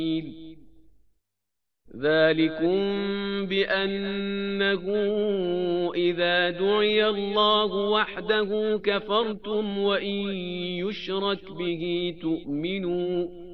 ذلكم بأنه إذا دعي الله وحده كفرتم وإن يشرك به تؤمنوا